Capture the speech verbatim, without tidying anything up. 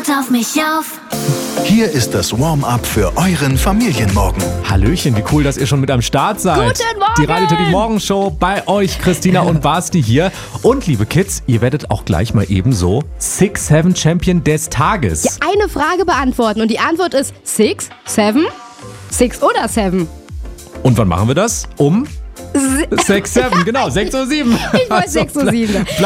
Passt auf mich auf. Hier ist das Warm-up für euren Familienmorgen. Hallöchen, wie cool, dass ihr schon mit am Start seid. Guten Morgen! Die Radio Teddy Morgenshow bei euch, Christina und Basti hier. Und liebe Kids, ihr werdet auch gleich mal ebenso Six Seven Champion des Tages. Ja, eine Frage beantworten und die Antwort ist Six, Seven, Six oder Seven. Und wann machen wir das? Um S- sechs, sieben, genau, sechs Uhr sieben. Ich wollte sechs Uhr sieben.